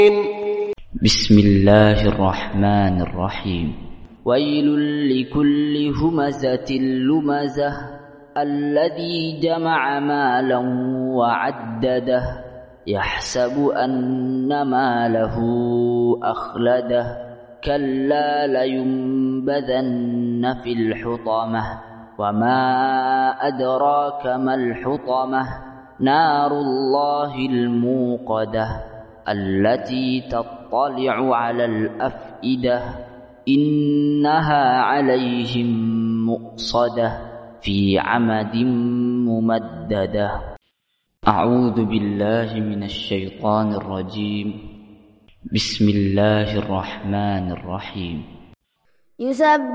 بسم الله الرحمن الرحيم. ويل لكل همزة لمزة الذي جمع مالا وعدده يحسب أن ماله أخلده كلا لينبذن في الحطمة وما أدراك ما الحطمة نار الله الموقدة التي تطلع على الأفئدة إنها عليهم مؤصدة في عمد ممددة. أعوذ بالله من الشيطان الرجيم. بسم الله الرحمن الرحيم.